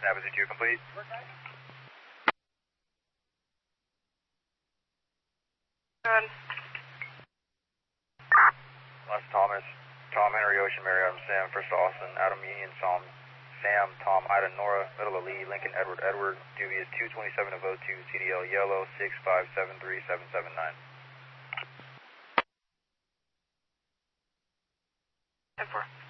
Napa 2 complete. Good. Last Thomas, Tom Henry, Ocean, Mary, Adam, Sam, First Austin, Adam, Union, Sam, Tom, Ida, Nora, Middle of Lee, Lincoln, Edward, Dubious 227 of O2, CDL, Yellow, 6573779. 10-4.